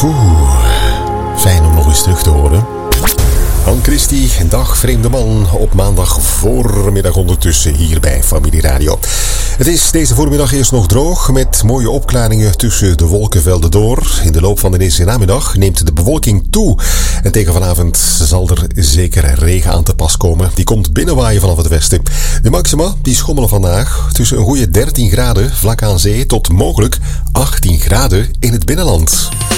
Fijn om nog eens terug te horen. Ann Christie, dag vreemde man, op maandag voormiddag ondertussen hier bij Familie Radio. Het is deze voormiddag eerst nog droog met mooie opklaringen tussen de wolkenvelden door. In de loop van de deze namiddag neemt de bewolking toe. En tegen vanavond zal er zeker regen aan te pas komen. Die komt binnenwaaien vanaf het westen. De maxima die schommelen vandaag tussen een goede 13 graden vlak aan zee tot mogelijk 18 graden in het binnenland.